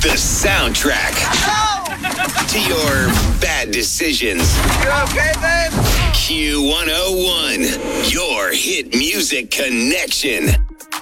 The soundtrack to your bad decisions. You okay, babe? Q101, your hit music connection.